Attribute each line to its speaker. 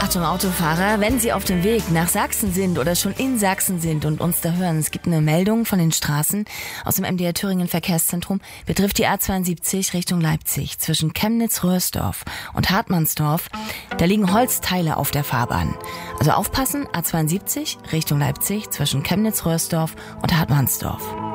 Speaker 1: Achtung Autofahrer, wenn Sie auf dem Weg nach Sachsen sind oder schon in Sachsen sind und uns da hören, es gibt eine Meldung von den Straßen aus dem MDR Thüringen Verkehrszentrum, betrifft die A72 Richtung Leipzig zwischen Chemnitz-Röhrsdorf und Hartmannsdorf. Da liegen Holzteile auf der Fahrbahn. Also aufpassen, A72 Richtung Leipzig zwischen Chemnitz-Röhrsdorf und Hartmannsdorf.